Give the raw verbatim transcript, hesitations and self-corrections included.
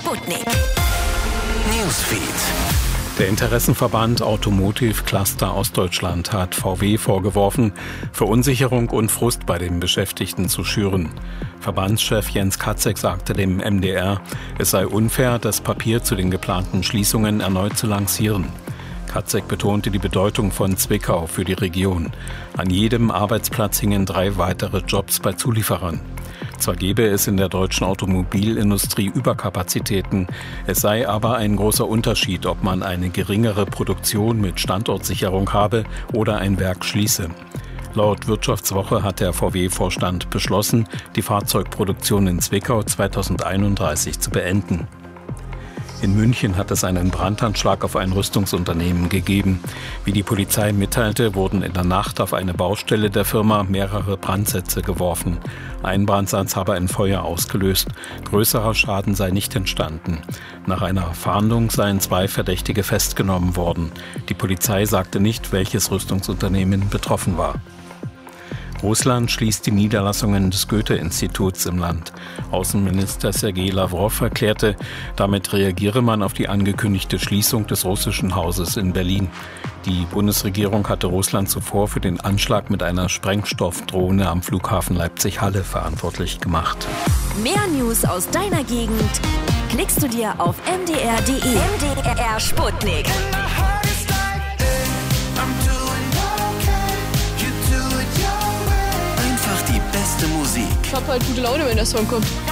Sputnik. Newsfeed. Der Interessenverband Automotive Cluster Ostdeutschland hat V W vorgeworfen, Verunsicherung und Frust bei den Beschäftigten zu schüren. Verbandschef Jens Katzek sagte dem M D R, es sei unfair, das Papier zu den geplanten Schließungen erneut zu lancieren. Katzek betonte die Bedeutung von Zwickau für die Region. An jedem Arbeitsplatz hingen drei weitere Jobs bei Zulieferern. Zwar gäbe es in der deutschen Automobilindustrie Überkapazitäten, es sei aber ein großer Unterschied, ob man eine geringere Produktion mit Standortsicherung habe oder ein Werk schließe. Laut Wirtschaftswoche hat der V W-Vorstand beschlossen, die Fahrzeugproduktion in Zwickau zweitausendeinunddreißig zu beenden. In München hat es einen Brandanschlag auf ein Rüstungsunternehmen gegeben. Wie die Polizei mitteilte, wurden in der Nacht auf eine Baustelle der Firma mehrere Brandsätze geworfen. Ein Brandsatz habe ein Feuer ausgelöst. Größerer Schaden sei nicht entstanden. Nach einer Fahndung seien zwei Verdächtige festgenommen worden. Die Polizei sagte nicht, welches Rüstungsunternehmen betroffen war. Russland schließt die Niederlassungen des Goethe-Instituts im Land. Außenminister Sergei Lawrow erklärte, damit reagiere man auf die angekündigte Schließung des russischen Hauses in Berlin. Die Bundesregierung hatte Russland zuvor für den Anschlag mit einer Sprengstoffdrohne am Flughafen Leipzig-Halle verantwortlich gemacht. Mehr News aus deiner Gegend klickst du dir auf m d r punkt d e. M D R Sputnik. Einfach die beste Musik. Ich hab halt gute Laune, wenn der Song kommt.